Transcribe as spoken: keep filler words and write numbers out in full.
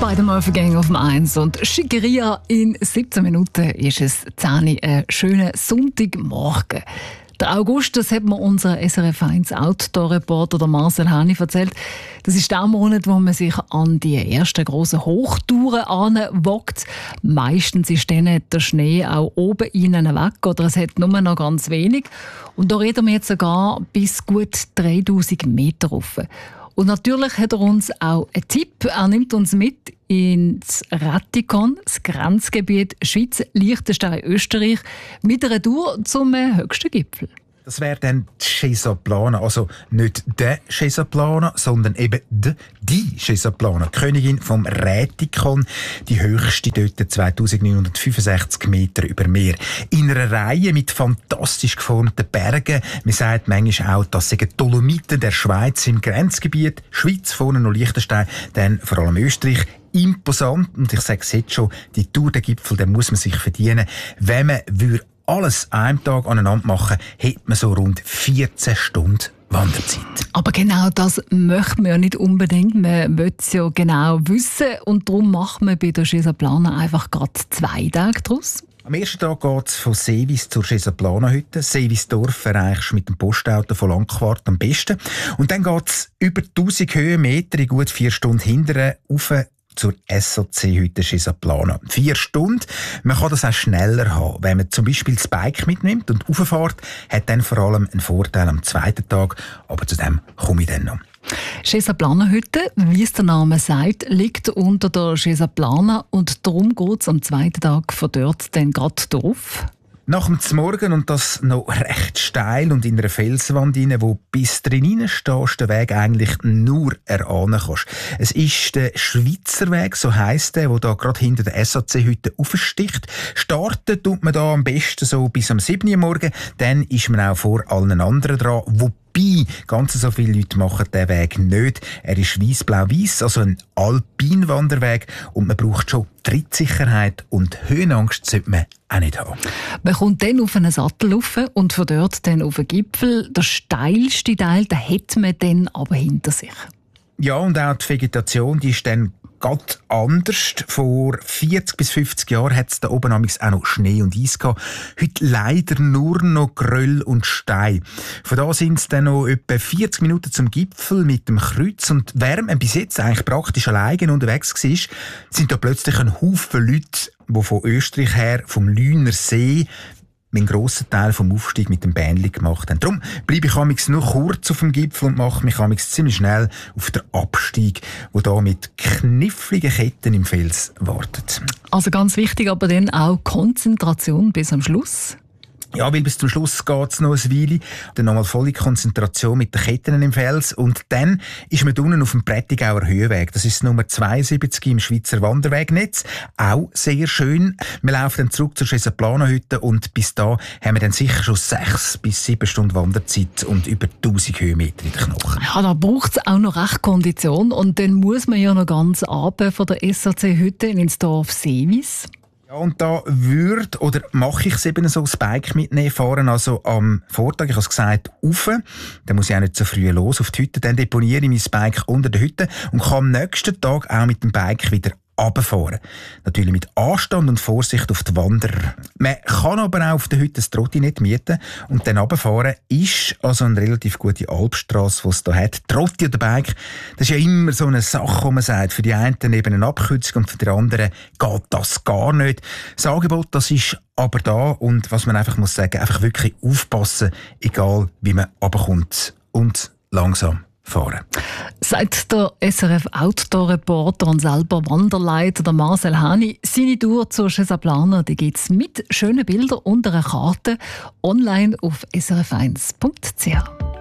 Spider-Murphy Gang auf dem eins und Schickeria in siebzehn Minuten ist es zehn, ein schöner Sonntagmorgen. Der August, das hat mir unser S R F eins Outdoor-Reporter Marcel Hani erzählt. Das ist der Monat, wo man sich an die ersten grossen Hochtouren anwagt. Meistens ist dann der Schnee auch oben innen weg oder es hat nur noch ganz wenig. Und da reden wir jetzt sogar bis gut dreitausend Meter rauf. Und natürlich hat er uns auch einen Tipp. Er nimmt uns mit ins Rätikon, das Grenzgebiet Schweiz, Liechtenstein, Österreich, mit einer Tour zum höchsten Gipfel. Das wäre dann die Schesaplana, also nicht der Schesaplana, sondern eben die, die Schesaplana, Königin vom Rätikon, die höchste dort zweitausendneunhundertfünfundsechzig Meter über Meer. In einer Reihe mit fantastisch geformten Bergen. Man sagt manchmal auch, das sind Dolomiten der Schweiz im Grenzgebiet. Schweiz, vorne noch Liechtenstein, dann vor allem Österreich. Imposant, und ich sage es jetzt schon, die Tour der Gipfel, den muss man sich verdienen. Wenn man würde alles an einem Tag aneinander machen, hätte man so rund vierzehn Stunden Wanderzeit. Aber genau das möchte man ja nicht unbedingt. Man will es ja genau wissen und darum macht man bei der Schesaplana einfach gerade zwei Tage draus. Am ersten Tag geht es von Seewis zur Schesaplana-Hütte. Seewisdorf erreichst du mit dem Postauto von Langquart am besten. Und dann geht es über tausend Höhenmeter in gut vier Stunden hinterher rauf zur S O C-Hütte Schesaplana. Vier Stunden. Man kann das auch schneller haben. Wenn man zum Beispiel das Bike mitnimmt und rauffährt, hat dann vor allem einen Vorteil am zweiten Tag. Aber zu dem komme ich dann noch. Schesaplana-Hütte, wie es der Name sagt, liegt unter der Schesaplana und darum geht es am zweiten Tag von dort dann gerade drauf. Nach dem Zmorgen und das noch recht steil und in einer Felswand rein, wo bis drin stehst, den Weg eigentlich nur erahnen kannst. Es ist der Schweizer Weg, so heisst der, der da gerade hinter der S A C-Hütte aufsticht. Starten tut man da am besten so bis am sieben Uhr morgen, dann ist man auch vor allen anderen dran, wobei ganz so viele Leute machen den Weg nicht. Er ist weiss-blau-weiss, also ein Alpinwanderweg und man braucht schon Trittsicherheit und Höhenangst sollte man auch nicht haben. Man kommt dann auf einen Sattel rauf und von dort dann auf den Gipfel. Der steilste Teil, den hat man dann aber hinter sich. Ja, und auch die Vegetation, die ist dann ganz anders. Vor vierzig bis fünfzig Jahren hat es da oben auch noch Schnee und Eis gehabt. Heute leider nur noch Geröll und Stein. Von da sind es dann noch etwa vierzig Minuten zum Gipfel mit dem Kreuz. Und während man bis jetzt eigentlich praktisch alleine unterwegs war, sind da plötzlich ein Haufen Leute, die von Österreich her, vom Lüner See, einen grossen Teil vom Aufstieg mit dem Bähnli gemacht haben. Darum bleibe ich amigs nur kurz auf dem Gipfel und mache mich amigs ziemlich schnell auf den Abstieg, der da mit kniffligen Ketten im Fels wartet. Also ganz wichtig, aber dann auch Konzentration bis am Schluss. Ja, weil bis zum Schluss geht es noch ein Weile. Dann nochmal volle Konzentration mit den Ketten im Fels. Und dann ist man unten auf dem Prättigauer Höhenweg. Das ist Nummer zweiundsiebzig im Schweizer Wanderwegnetz. Auch sehr schön. Wir laufen dann zurück zur Schesaplana-Hütte und bis da haben wir dann sicher schon sechs bis sieben Stunden Wanderzeit und über tausend Höhenmeter in den Knochen. Ja, da braucht es auch noch recht Kondition. Und dann muss man ja noch ganz runter von der S A C-Hütte ins Dorf Seewis. Ja, und da würde, oder mache ich es eben so, das Bike mitnehmen, fahren also am Vortag, ich habe es gesagt, rauf. Dann muss ich auch nicht so früh los auf die Hütte. Dann deponiere ich mein Bike unter der Hütte und kann am nächsten Tag auch mit dem Bike wieder runterfahren. Natürlich mit Anstand und Vorsicht auf die Wanderer. Man kann aber auch auf der Hütte das Trottinett mieten und dann runterfahren. Ist also eine relativ gute Alpstrasse, die es hier hat. Trotti oder Bike, das ist ja immer so eine Sache, wo man sagt, für die einen eben eine Abkürzung und für die anderen geht das gar nicht. Das Angebot, das ist aber da und was man einfach muss sagen, einfach wirklich aufpassen, egal wie man runterkommt und langsam fahren. Sagt der S R F Outdoor-Reporter und selber Wanderleiter der Marcel Hani. Seine Tour zur Schesaplana, die gibt es mit schönen Bildern und einer Karte online auf s r f eins punkt c h.